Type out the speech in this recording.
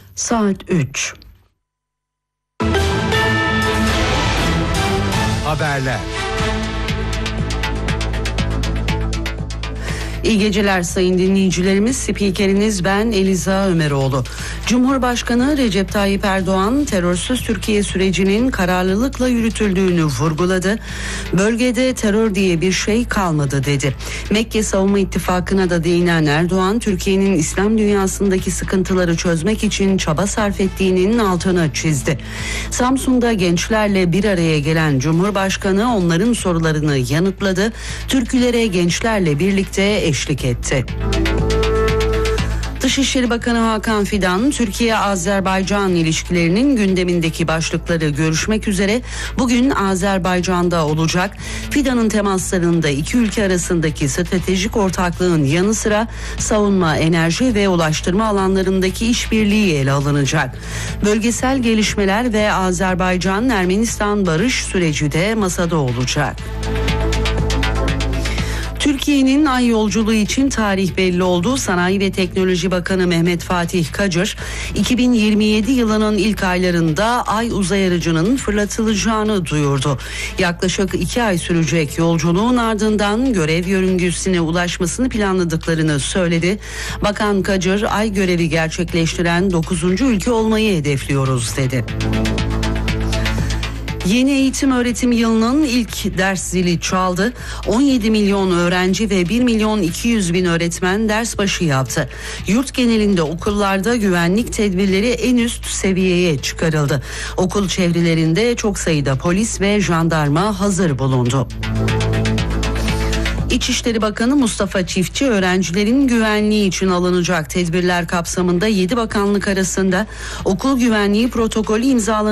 Saat 3. Haberler. İyi geceler sayın dinleyicilerimiz. Spikeriniz ben Eliza Ömeroğlu. Cumhurbaşkanı Recep Tayyip Erdoğan terörsüz Türkiye sürecinin kararlılıkla yürütüldüğünü vurguladı. Bölgede terör diye bir şey kalmadı dedi. Mekke Savunma İttifakı'na da değinen Erdoğan, Türkiye'nin İslam dünyasındaki sıkıntıları çözmek için çaba sarf ettiğinin altını çizdi. Samsun'da gençlerle bir araya gelen Cumhurbaşkanı onların sorularını yanıtladı. Türkülere gençlerle birlikte eşlik etti. Dışişleri Bakanı Hakan Fidan, Türkiye-Azerbaycan ilişkilerinin gündemindeki başlıkları görüşmek üzere bugün Azerbaycan'da olacak. Fidan'ın temaslarında iki ülke arasındaki stratejik ortaklığın yanı sıra savunma, enerji ve ulaştırma alanlarındaki işbirliği ele alınacak. Bölgesel gelişmeler ve Azerbaycan-Ermenistan barış süreci de masada olacak. Türkiye'nin ay yolculuğu için tarih belli oldu. Sanayi ve Teknoloji Bakanı Mehmet Fatih Kacır, 2027 yılının ilk aylarında ay uzay aracının fırlatılacağını duyurdu. Yaklaşık 2 ay sürecek yolculuğun ardından görev yörüngesine ulaşmasını planladıklarını söyledi. Bakan Kacır, ay görevi gerçekleştiren 9. ülke olmayı hedefliyoruz dedi. Yeni eğitim öğretim yılının ilk ders zili çaldı. 17 milyon öğrenci ve 1 milyon 200 bin öğretmen ders başı yaptı. Yurt genelinde okullarda güvenlik tedbirleri en üst seviyeye çıkarıldı. Okul çevrelerinde çok sayıda polis ve jandarma hazır bulundu. İçişleri Bakanı Mustafa Çiftçi, öğrencilerin güvenliği için alınacak tedbirler kapsamında 7 bakanlık arasında okul güvenliği protokolü imzalanacak.